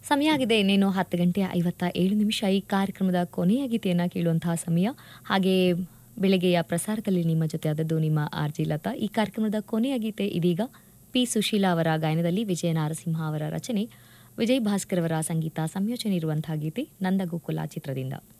ಸಮಯ ಆಗಿದೆ ಇನ್ನೇನು 10 ಗಂಟೆ 57 ನಿಮಿಷ. ಈ ಕಾರ್ಯಕ್ರಮದ ಕೊನೆಯ ಗೀತೆಯನ್ನು ಕೇಳುವಂತಹ ಸಮಯ. ಹಾಗೆ ಬೆಳಗ್ಗೆಯ ಪ್ರಸಾರದಲ್ಲಿ ನಿಮ್ಮ ಜೊತೆ ಆದದ್ದು ನಿಮ್ಮ ಆರ್ಜಿ ಲತಾ. ಈ ಕಾರ್ಯಕ್ರಮದ ಕೊನೆಯ ಗೀತೆ ಇದೀಗ ಪಿ ಸುಶೀಲಾ ಅವರ ಗಾಯನದಲ್ಲಿ ವಿಜಯ ನಾರಸಿಂಹ ಅವರ ರಚನೆ, ವಿಜಯ್ ಭಾಸ್ಕರ್ ಅವರ ಸಂಗೀತ ಸಂಯೋಜನೆ ಇರುವಂತಹ ಗೀತೆ ನಂದಗೋಕುಲ ಚಿತ್ರದಿಂದ.